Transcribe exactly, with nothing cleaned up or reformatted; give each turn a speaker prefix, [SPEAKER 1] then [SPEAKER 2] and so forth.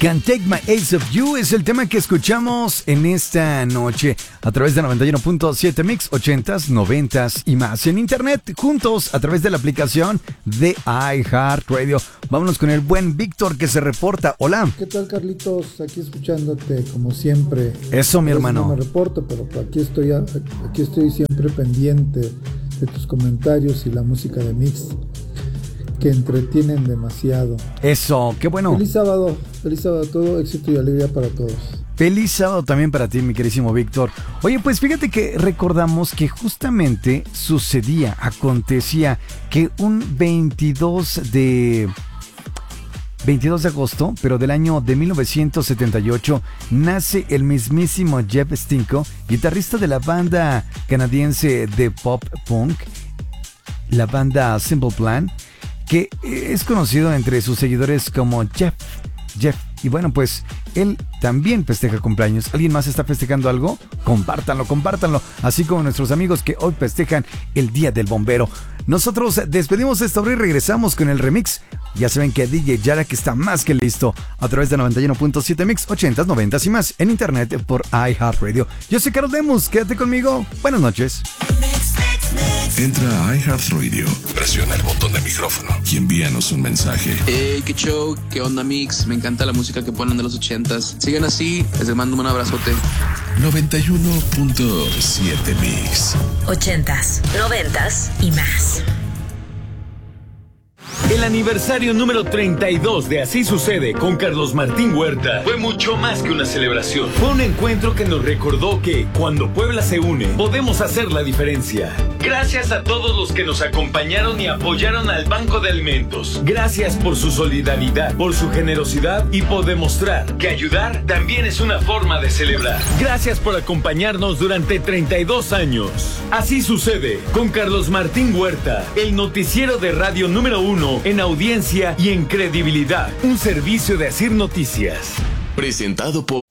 [SPEAKER 1] Can't Take My Eyes Off You es el tema que escuchamos en esta noche a través de noventa y uno punto siete Mix, ochentas, noventas y más. En internet, juntos a través de la aplicación de iHeartRadio. Vámonos con el buen Víctor que se reporta. Hola.
[SPEAKER 2] ¿Qué tal, Carlitos? Aquí escuchándote como siempre.
[SPEAKER 1] Eso, mi hermano.
[SPEAKER 2] No me reporto, pero aquí estoy, aquí estoy siempre pendiente de tus comentarios y la música de Mix, que entretienen demasiado.
[SPEAKER 1] Eso, qué bueno.
[SPEAKER 2] Feliz sábado, feliz sábado a todo, éxito y alegría para todos.
[SPEAKER 1] Feliz sábado también para ti, mi queridísimo Víctor. Oye, pues fíjate que recordamos que justamente sucedía, acontecía que un veintidós de agosto, pero del año de mil novecientos setenta y ocho, nace el mismísimo Jeff Stinko, guitarrista de la banda canadiense de pop punk, la banda Simple Plan, que es conocido entre sus seguidores como Jeff. Jeff. Y bueno, pues él también festeja cumpleaños. ¿Alguien más está festejando algo? Compártanlo, compártanlo. Así como nuestros amigos que hoy festejan el Día del Bombero. Nosotros despedimos esta hora y regresamos con el remix. Ya saben que D J Jarak está más que listo a través de noventa y uno punto siete Mix, ochentas, noventas y más en internet por iHeartRadio. Yo soy Carlos Lemus, quédate conmigo. Buenas noches.
[SPEAKER 3] Entra a iHeartRadio, presiona el botón de micrófono y envíanos un mensaje.
[SPEAKER 4] Hey, qué show, qué onda, Mix. Me encanta la música que ponen de los ochentas. Sigan así, les mando un abrazote.
[SPEAKER 3] noventa y uno punto siete Mix.
[SPEAKER 5] Ochentas, noventas y más.
[SPEAKER 6] El aniversario número treinta y dos de Así Sucede con Carlos Martín Huerta fue mucho más que una celebración. Fue un encuentro que nos recordó que cuando Puebla se une, podemos hacer la diferencia. Gracias a todos los que nos acompañaron y apoyaron al Banco de Alimentos. Gracias por su solidaridad, por su generosidad y por demostrar que ayudar también es una forma de celebrar. Gracias por acompañarnos durante treinta y dos años. Así Sucede con Carlos Martín Huerta, el noticiero de radio número uno en audiencia y en credibilidad. Un servicio de Asir Noticias.
[SPEAKER 3] Presentado por